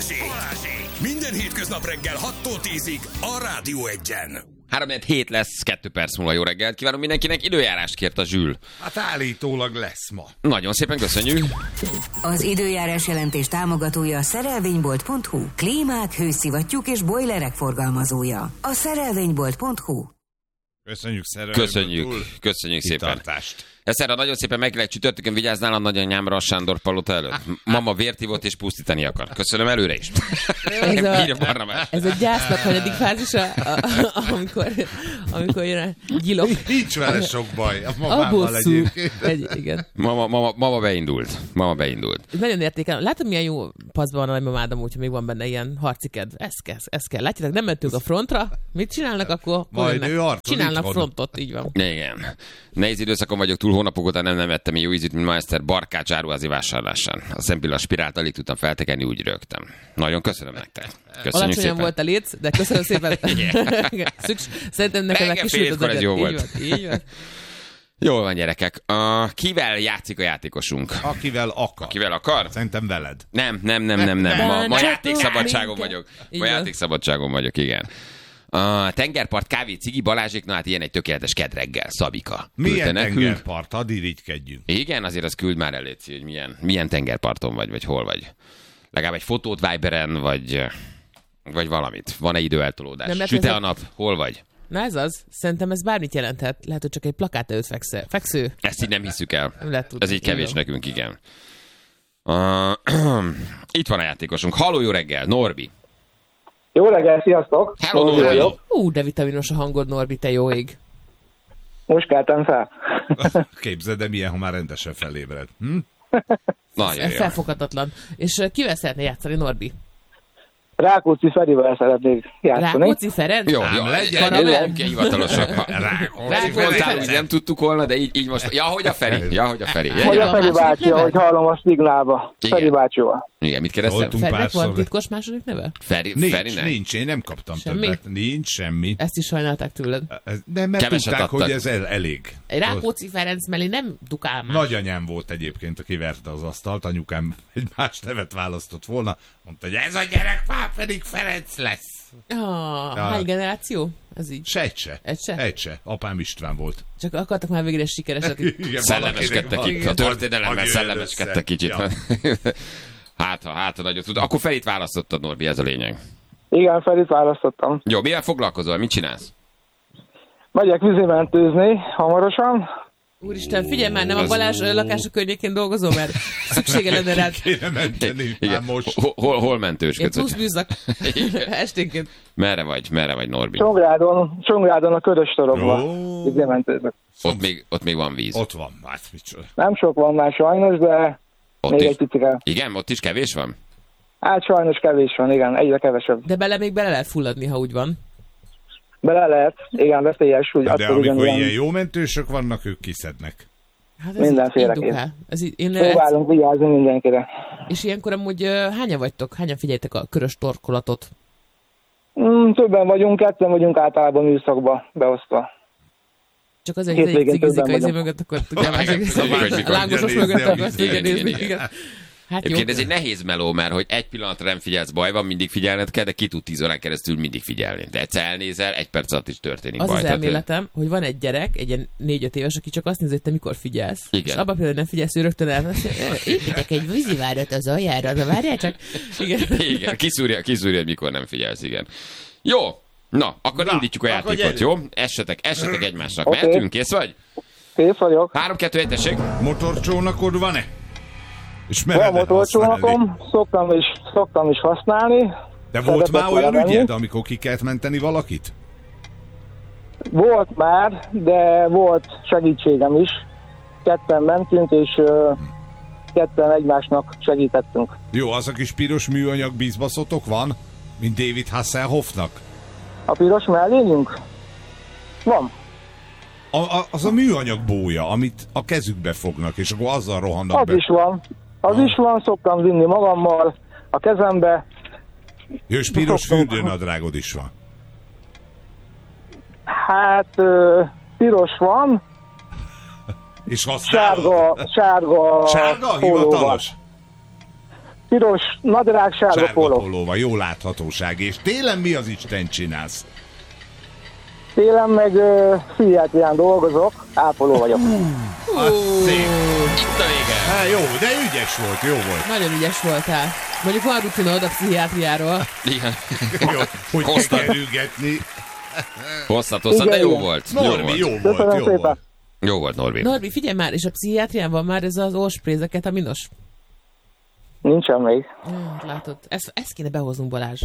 Minden hétköznap reggel 6-tól 10-ig a Rádió 1-en. 3-7 lesz, 2 perc múlva. Jó reggelt kívánom mindenkinek. Időjárást kért a Zsül. Hát állítólag lesz ma. Nagyon szépen köszönjük. Az időjárás jelentés támogatója a szerelvénybolt.hu. Klímák, hőszivattyúk és bojlerek forgalmazója. A szerelvénybolt.hu. Köszönjük szerelőből. Köszönjük szépen. Kitartást. Eszerre nagyon szépen megjelent csütörtökön, vigyázzál a nagyanyámra a Sándor palota előtt. Mama vért ivott és pusztítani akar. Köszönöm előre is. Ez a gyásznak hanyadik fázisa, amikor jön a gyilok. Nincs vele sok baj. A A mamával bosszú. egyébként. Igen. Mama beindult. Nagyon értékelem. Látod, milyen jó paszban van a nagymamádam, úgyhogy még van benne ilyen harciked. Ez kell. Látjátok, nem mentünk a frontra. Mit csinálnak akkor? Majd ő harcol csinálnak itthon. frontot, így van. Igen. Nehéz időszakon vagyok túl, hónapok után nem vettem jó ízűt, mint ma Eszter Barkács áruházi vásárlásán. A szempilla spirált alig tudtam feltekerni, úgy rögtem. Nagyon köszönöm nektek. Köszönjük Alacsonyan szépen. volt a léc, de köszönöm szépen. Szerintem neked Reggel kisült fél az hétkor ez agyad. jó volt. Így van. Jól van, gyerekek. Kivel játszik a játékosunk? Akivel akar. Kivel akar? Szerintem veled. Nem. Ma játékszabadságon vagyok. Ma játékszabadságon vagyok, igen. A tengerpart, kávé, cigi, Balázsék, na hát ilyen egy tökéletes kedreggel, Szabika. Milyen Küldte nekünk. tengerpart? Hadd irigykedjünk. Igen, azért az küld már elé, hogy milyen tengerparton vagy hol vagy. Legalább egy fotót Viberen, vagy valamit. Van-e időeltolódás? Süt-e a nap? Hol vagy? Na ez az. Szerintem ez bármit jelenthet. Lehet, hogy csak egy plakát előtt feksző. Ezt így nem hiszük el. Nem lehet tudni. Ez így kevés Igen. nekünk, igen. Itt van a játékosunk. Halló, jó reggel, Norbi. Jó reggel, sziasztok! Hello, Norbi Norbi. vagyok. De vitaminos a hangod, Norbi, te jó ég. Most keltem fel. Képzeld, de milyen, ha már rendesen felébred. Nagyon jó. Felfoghatatlan. És kivel szeretné játszani, Norbi? Rákóczi Ferivel szeretnék játszani. Rákóczi Ferenc? Jó, legyen. nem kell hivatalosak. Rákóczi Mondtál, hogy nem tudtuk volna, de így most. Ja, hogy a Feri. Hogy a Feri bácsi, neve? ahogy hallom a szignálba. Igen. Feri bácsival. Igen, mit kérdeztem? Voltunk Ferinek van párszor. titkos második neve? Ferinek? Nincs, én nem kaptam Semmi? többet. Nincs semmi. Ezt is sajnálták tőled. De mert Keveset tudták, adtak. hogy ez elég. Egy Rákóczi Ferenc mellé nem dukál már. Nagyanyám volt egyébként, aki verte az asztalt, anyukám egy más nevet választott volna. Mondta, hogy ez a gyerek már pedig Ferenc lesz. Hány generáció? Ez így. Egy se. Apám István volt. Csak akartak már végre sikereset. Igen, Szellemeskedtek valakinek itt. A van. történelemben Agyi szellemeskedtek kicsit. Ja. Hát nagyon tud. Akkor Ferit választottad, Norbi, ez a lényeg. Igen, Ferit választottam. Jó, mivel foglalkozol? Mit csinálsz? Megyek vízimentőzni hamarosan. Úristen, figyelj már, nem a Balázs lakása környékén dolgozol, mert szüksége lenne rád. Kéne menteni már Igen. most. Hol Én mentősködsz? plusz bűzak esténként. Merre vagy, Norbi? Csongrádon a Körös torokba Ó. vízimentőzök. Ott még van víz. Ott van, hát micsoda. Nem sok van már sajnos, de Ott még is. egy picike. Igen, ott is kevés van? Hát sajnos kevés van, igen, egyre kevesebb. De még bele lehet fulladni, ha úgy van. Bele lehet, igen, veszélyes, úgy De attól amikor ugyanilyen ilyen jó mentősök vannak, ők kiszednek. Hát ez Mindenféleképp. így dukál. próbálunk vigyázni mindenkire. És ilyenkor amúgy hányan vagytok? Hányan figyeltek a körös torkolatot? Többen vagyunk, ketten vagyunk általában műszakba beosztva. Csak azért, Két hogy egy végén cigizik többen a izé vagyunk. mögött, akkor tudja Tudjuk, a lángosos tudja mögött, nézni, akkor amit tudja igen, nézni. igen. Igen. Hát jó. Egyébként ez egy nehéz meló, mert hogy egy pillanatra nem figyelsz, baj van, mindig figyelned kell, de ki tud 10 órán keresztül mindig figyelni. De egyszer elnézel, egy perc alatt is történik Az baj. az Tehát, elméletem, hogy van egy gyerek, egy ilyen 4-5 éves, aki csak azt nézi, hogy te mikor figyelsz. Igen. És abban például nem figyelsz, ő rögtön építek egy vízivárat az aljára, de várjál csak. Igen. Igen, kiszúrja, hogy mikor nem figyelsz, igen. Jó, na, akkor indítjuk a akkor játékot, jó? Essetek egymásnak. Oké. Mehetünk, kész vagy? Kész vagyok. 3, 2, 1, tessék. Motorcsónakod van-e? És Van mered motorcsónakom, szoktam is használni. De volt Szeretek már olyan vele menni. ügyed, amikor ki kellett menteni valakit? Volt már, de volt segítségem is. Ketten mentünk, és ketten egymásnak segítettünk. Jó, az a kis piros műanyag bízbaszotok van? Mint David Hasselhoffnak? A piros mellényünk? Van. Az a műanyag bója, amit a kezükbe fognak, és akkor azzal rohannak Az be. is van. Az is van, szoktam vinni magammal a kezembe. Jó, és piros Szoktam. fürdőnadrágod is van. Hát piros van, És használod? sárga Sárga? pólóval. Hivatalos? piros, nadrág, sárga póló. Pólóval, jó láthatóság. És télen mi az Isten csinálsz? Télen meg pszichiátrián dolgozok, ápoló vagyok. Szép. Itt a vége. Hát jó, de ügyes volt, jó volt. Nagyon ügyes voltál. Mondjuk van rutinod a pszichiátriáról. Igen. Jó, hogy Hoztad. kell kerülgetni. Hosszat, de Igen, jó igen. volt. Norbi, jó volt, Köszönöm jó szépen. volt. Jó volt, Norbi. Norbi, figyelj már, és a pszichiátrián van már ez az orsprézeket, a minos. Nincsen még. Látod, ezt kéne behoznunk, Balázs.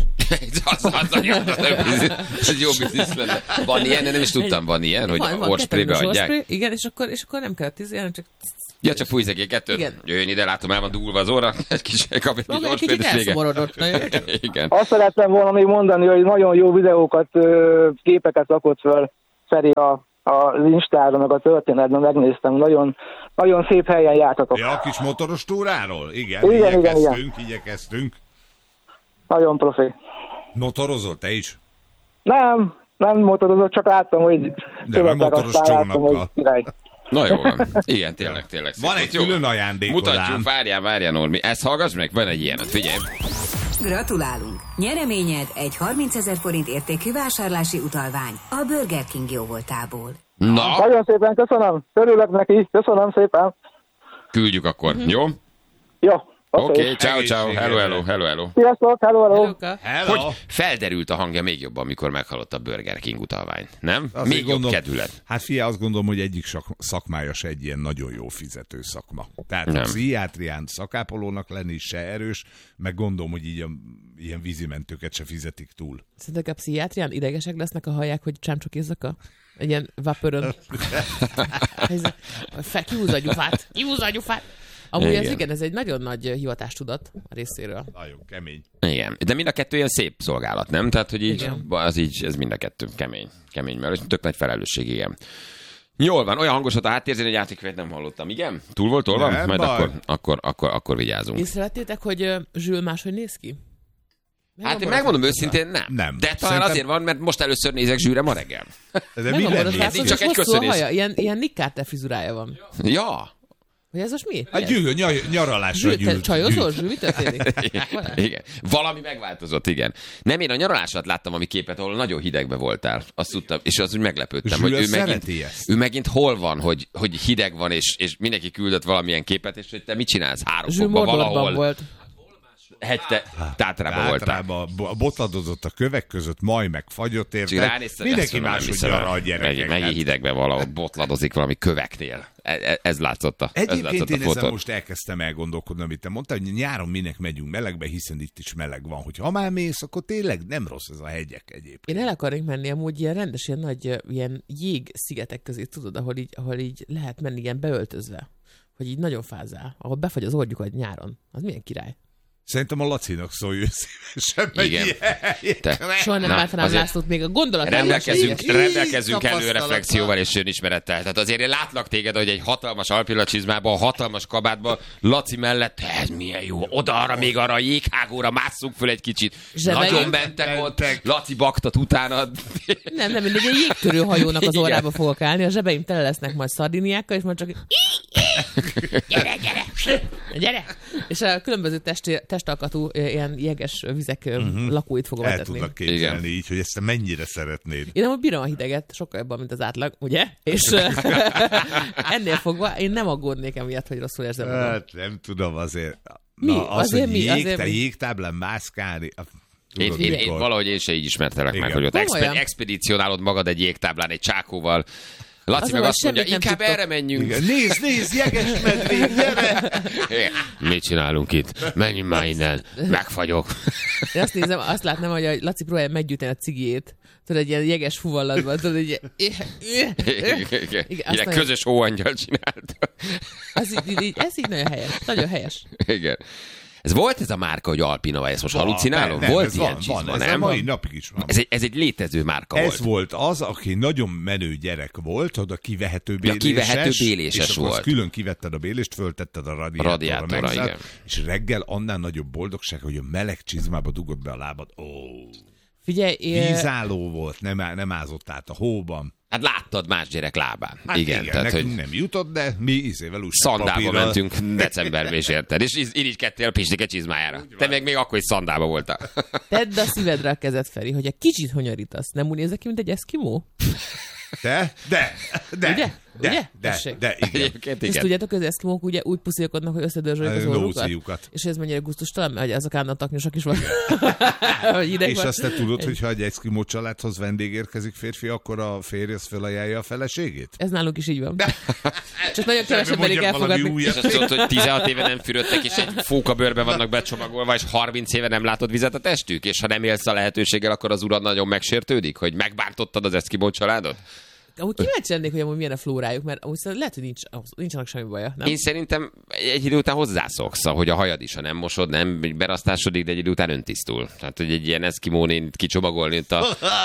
Ez jó biznisz lenne. Van ilyen? Nem is tudtam, van ilyen, hogy orsprébe kettős adják. orspray, igen, és akkor nem kellett hanem csak... Ja, csak fújsz egy kettőt. Igen. Jöjjön ide, látom, el van dugulva az óra. Egy kis kap egy kis Maga egy orspréd, kicsit és vége. elszomorodott. Igen. Azt szerettem volna még mondani, hogy nagyon jó videókat, képeket rakott föl Feri az Instára, meg a történetben megnéztem. Nagyon, nagyon szép helyen jártatok. Ja, a kis motoros túráról? Igen, Igen. igyekeztünk. Nagyon profi. Motorozol te is? Nem motorozok, csak láttam, hogy De nem motoros aztán láttam, hogy csónakkal. király. Na jó van. Igen, tényleg. Van szép. egy Jó. külön ajándékod Mutatjuk, ám. várjál, Normi. Ezt hallgass meg, van egy ilyenet, figyelj. Gratulálunk! Nyereményed egy 30 000 forint értékű vásárlási utalvány a Burger King jóvoltából. Na, Nagyon szépen köszönöm. Örülök neki. Köszönöm szépen. küldjük akkor, jó? Jó. Oké, ciao. Egészségedre. Hello. Sziasztok, hello. Luka. Hello. Hogy felderült a hangja még jobban, amikor meghallotta a Burger King utalványt, nem? Azért Még jobb gondolom- kedület. Hát figyelj, azt gondolom, hogy egyik szakmája se egy ilyen nagyon jó fizető szakma. Tehát Nem. a pszichiátrián szakápolónak lenni is se erős, meg gondolom, hogy így ilyen vízimentőket se fizetik túl. Szerinted a pszichiátrián idegesek lesznek, a hallják, hogy csámcsokézzak egy ilyen vapörön. Kiúzza a gyufát. Amúgy ez Igen. igen, ez egy nagyon nagy hivatástudat a részéről. Nagyon kemény. Igen, de mind a kettő ilyen szép szolgálat, nem? Tehát, hogy így, Igen. ez mind a kettő kemény, mert tök nagy felelősség, igen. Jól van, olyan hangos volt a háttérzén, hogy játékfejt nem hallottam, igen? Túl volt tolva? Nem Majd baj. akkor vigyázunk. Észrevettétek, hogy Zsül máshogy néz ki? Hát én megmondom őszintén, nem. Nem. De talán Szerintem- azért van, mert most először nézek Zsűre ma reggel. De Nem mi van lennél? borotás, Nincs csak csak egy hosszú a köszönés. haja, ilyen Nick Carter frizurája van. Ja. Hogy ez most mi? Hát nyaralásra Zsül, te gyűlt. csajozol, Zsül? Mi történik? Igen. Valami megváltozott, igen. Nem, én a nyaralásat láttam, ami képet, ahol nagyon hidegbe voltál. Azt tudtam, és az úgy meglepődtem, Zsül hogy ő szereti megint, ezt. ő megint hol van, hogy hideg van, és mindenki küldött valamilyen képet, és hogy te mit csinálsz 3 Zsül fokban Mordorban valahol. volt. Tátrában voltál. Általában botladozott a kövek között, majd megfagyott És érte. ránéztem, Mindenki máshogy arra a gyerekeket. Megint hidegben valahol botladozik valami köveknél. Ez látszott a Egyébként én ezen fotón. most elkezdtem elgondolkodni, amit te mondtál, hogy nyáron minek megyünk melegbe, hiszen itt is meleg van. Hogy ha már mész, akkor tényleg nem rossz ez a hegyek egyébként. Én el akarnék menni amúgy ilyen rendes, ilyen nagy ilyen jégszigetek közé, tudod, ahol így lehet menni ilyen beöltözve. Hogy így nagyon fázál, ahol befagy az orgyukat nyáron. Az milyen király. Szerintem a Lacinak szóljon szívesen megy Igen. ilyen. Te- Soha nem Na, látnám azért Lászlót még a gondolat. rendelkezünk tapasztalattal. előreflexióval és önismerettel. Tehát azért én látlak téged, hogy egy hatalmas alpillacsizmában, a hatalmas kabátban, Laci mellett, ez milyen jó, oda-arra, még arra a jéghágóra másszunk föl egy kicsit. Zsebeim. Nagyon bentek ott, Laci baktat utánad. Nem, mindegy, egy jégtörő hajónak az Igen. órába fogok állni, a zsebeim tele lesznek majd szardiniákkal, és majd csak gyere! És a különböző testalkatú ilyen jeges vizek lakóit fogom El etetni. tudnak képzelni Igen. így, hogy ezt te mennyire szeretnéd. Én amúgy bírom a hideget, sokkal jobban, mint az átlag, ugye? És ennél fogva én nem aggódnék emiatt, hogy rosszul érzem magam. Hát nem tudom azért. Mi? Na, az, Azért hogy mi? Azért mi? jégtáblán mászkálni. Tudod, Én mikor? valahogy én se így ismertelek meg, Igen. hogy ott Komolyan? expedícionálod magad egy jégtáblán, egy csákóval. Laci Az meg a azt mondja, semmit nem inkább tudtok. erre menjünk. Igen. Nézd, jeges medvék, gyere! Mit csinálunk itt? Menjünk már innen. Megfagyok. Én azt nézem, azt látnám, hogy a Laci próbálja meggyűjteni a cigijét. Tudod, egy ilyen jeges fuvallatban, tudod, egy Ilyen közös hóangyal csinálta. ez így nagyon helyes. Nagyon helyes. Igen. Ez volt ez a márka, hogy Alpina, vagy ezt most halucinálom? Nem, Volt ez ilyen van, csizma, ez a nem? mai napig is van. Ez egy létező márka Ez volt. volt az, aki nagyon menő gyerek volt, oda kivehető béléses. kivehető béléses és akkor volt. azt külön kivetted a bélést, föltetted a radiátorra, Radiátorra, megzárt, igen. és reggel annál nagyobb boldogság, hogy a meleg csizmába dugod be a lábad. Ó, Figyelj, vízálló volt, nem ázott át a hóban. Hát láttad más gyerek lábán. Hát igen, tehát, nekünk hogy nem jutott, de mi izével szandába mentünk decemberben is, érted? És irigykedtél a Pistike csizmájára. Te még akkor is szandába voltál. Tedd a szívedre a kezed, Feri, hogy egy kicsit honyorítasz. Nem úgy nézek ki, mint egy eszkimó? De, Ugye? igen. Egyébként Ezt igen. tudjátok, hogy az eszkimók ugye úgy puszilkodnak, hogy összedörzsölik az orrukat? Nóciukat. És ez mennyire gusztustalan, hogy azok állandóan taknyosak is van. És azt te tudod, hogy ha egy eszkimó családhoz vendég érkezik férfi, akkor a férj az felajánlja a feleségét? Ez nálunk is így van. Csak nagyon kevesen merik elfogadni. És azt tudod, hogy 16 éve nem fürödtek, és egy fókabőrben vannak becsomagolva, és 30 éve nem látod vizet a testük, és ha nem élsz a lehetőséggel, akkor az urad nagyon megsértődik, hogy megbántottad az eszkimó családot? Amúgy kíváncsi lennék, hogy amúgy milyen a flórájuk, mert amúgy lehet, hogy nincsenek semmi baja, nem? Én szerintem egy idő után hozzászoksz, hogy a hajad is, ha nem mosod, nem berasztásodik, de egy idő után öntisztul. Tehát, hogy egy ilyen eszkimónén kicsomagolni itt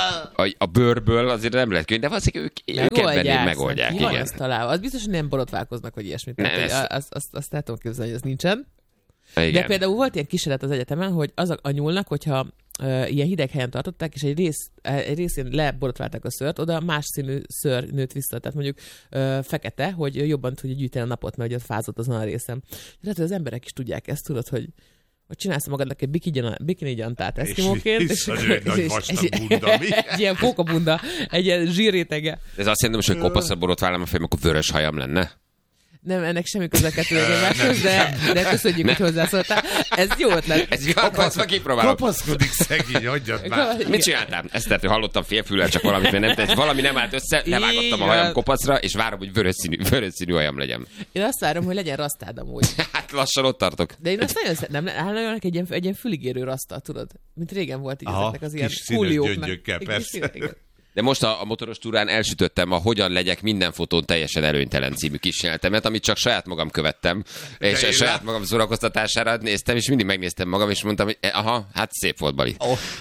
a bőrből azért nem lehet könnyű, de valószínűleg ők ebben megoldják. Ki van Igen. ezt találva? Az biztos, hogy nem borotválkoznak, vagy ilyesmit. Nem, Azt el tudom képzelni, hogy ez nincsen. Igen. De például volt ilyen kísérlet az egyetemen, hogy azok a nyúlnak, hogyha ilyen hideg helyen tartották, és egy részén leborotválták a szőrt, oda más színű szőr nőtt vissza, tehát mondjuk fekete, hogy jobban tudja gyűjteni a napot, mert ugye fázott azon a részen. Tehát az emberek is tudják ezt, tudod, hogy csinálsz magadnak egy bikini gyantát eszkimóként, és nagy vastag bunda, mi? egy ilyen pókabunda, egy ilyen zsírrétege. Ez azt jelenti, hogy kopaszra borotválom a fejem, akkor vörös hajam lenne. Nem, ennek semmi köze a kettő egymáshoz, de köszönjük, hogy hozzászóltál. Ez jó ötlet. Ez kapaszva kipróbálom. Kapaszkodik szegény, hagyjad már. Mit csináltál? Ezt tehát, hogy hallottam félfüllel, csak valamit, mert valami nem állt össze, levágottam a hajam kopaszra, és várom, hogy vörös színű hajam legyen. Én azt várom, hogy legyen rasztád amúgy. Hát lassan ott tartok. De én azt nagyon szeretem, nem állna egy ilyen füligérő raszta, tudod? Mint régen volt így ezeknek az ilyen kis színes kúlióknak. gyöngyökkel, persze. De most a motoros túrán elsütöttem a Hogyan legyek minden fotón teljesen előnytelen című kísérletemet, amit csak saját magam követtem, és saját magam szórakoztatására néztem, és mindig megnéztem magam, és mondtam, hogy aha, hát szép volt, Bali.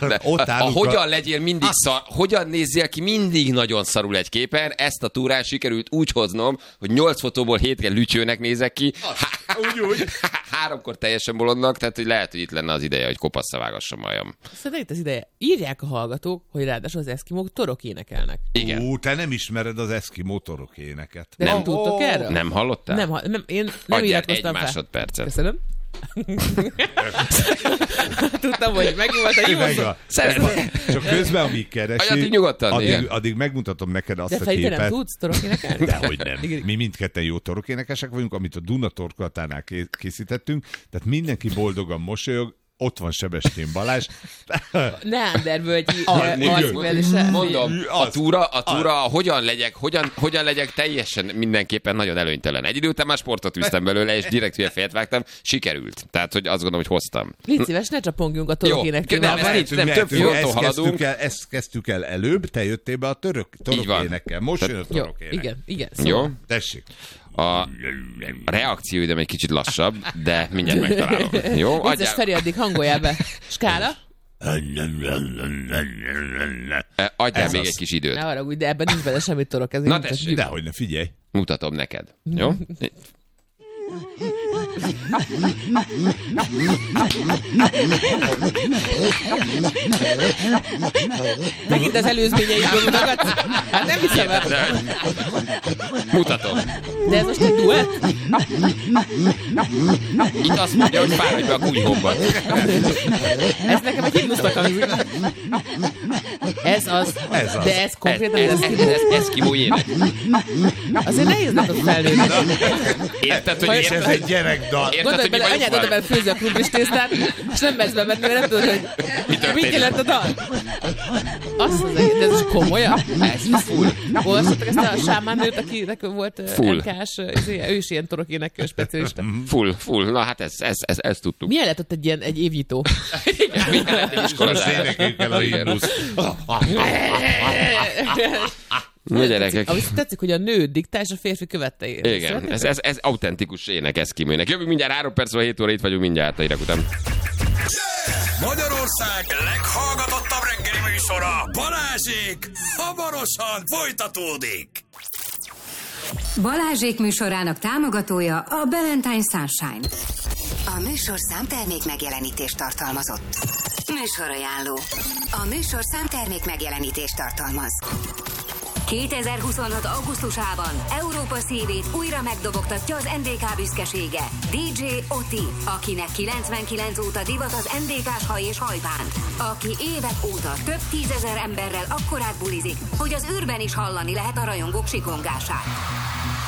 Hogyan legyél mindig hogyan nézzél ki mindig nagyon szarul egy képen, ezt a túrán sikerült úgy hoznom, hogy 8 fotóból 7 lütyőnek nézek ki, úgy. 3-kor teljesen bolondnak, tehát hogy lehet, hogy itt lenne az ideje, hogy kopaszra vágassam majam. Szerintem itt az ideje. Írják a hallgatók, hogy ráadásul az eszkimók torok énekelnek. Igen. Te nem ismered az eszkimó torok éneket. De nem tudtok erről? Nem hallottál? Nem, én nem Adjál iratkoztam egy fel. másodpercet. Köszönöm. Tudtam, hogy megvolt a jó. Csak közben, amíg keresi, Adjad nyugodtan, addig megmutatom neked azt De a Feri, te képet. nem tudsz torok énekelni? Dehogy nem. Mi mindketten jó torokénekesek vagyunk, amit a Duna torkolatánál készítettünk, tehát mindenki boldogan mosolyog, ott van Sebestyén Balázs. Neandervölgyi Mondom, a túra, hogyan legyek teljesen mindenképpen nagyon előnytelen. Egy idő után már sportot üztem belőle, és direkt hülye fejet vágtam, sikerült. Tehát, hogy azt gondolom, hogy hoztam. Légy szíves, ne csapongjunk a torokének témában. Nem, több fronton haladunk. Ezt kezdtük el előbb, te jöttél be a torokénekkel. Most jön a torokének. Igen. Jó? Tessék. A reakcióidőm egy kicsit lassabb, de mindjárt megtalálom. Jó? Vicces, Feri, addig hangoljál be. Skála? Adjál még egy kis időt. Ne haragudj, de ebben nincs bele semmi torok. Ez Na tessék. Dehogy ne, figyelj. Mutatom neked. Jó? Megint az előzményeidből mutogatsz? Hát nem hiszem el. Mutatom. De ez most egy duett? Itt azt mondja, hogy fáradj be a kunyhomba. Ez nekem egy himnusznak hangzik. Ez az. De ez konkrétan Ez eszkimó ének. azért nehéz neked felnőni. Érted, hogy És ez egy gyerekdal. Gondolj bele, anyád oda bele főzi a krumplis tésztát, és nem mersz bemenni, mert nem tudod, hogy mit jelent a dal. Azt az egész, de ez is komolyan? Ez full. Olvassatok ezt a sámán nőt, akinek volt Full. MK-s, ő is ilyen torokének specialista. Full. Na hát ezt tudtuk. Milyen lett ott egy évnyitó? Most énekeljük el a himnuszt. Na gyerekek. Ami tetszik, hogy a nő diktál, és a férfi követte. Igen, ez autentikus ének eszkimőnek. Jövünk mindjárt 3 percről 7 óra, itt vagyunk mindjárt a hírek után. Magyarország leghallgatottabb reggeli műsora, Balázsék, hamarosan folytatódik. Balázsék műsorának támogatója a Valentine Sunshine. A műsorszám termék megjelenítést tartalmazott. Műsorajánló. A műsorszám termék megjelenítést tartalmaz. 2026. augusztusában Európa szívét újra megdobogtatja az NDK büszkesége. DJ Oti, akinek 99 óta divat az NDK-s haj és hajbánt. Aki évek óta több 10 000 emberrel akkorát bulizik, hogy az űrben is hallani lehet a rajongók sikongását.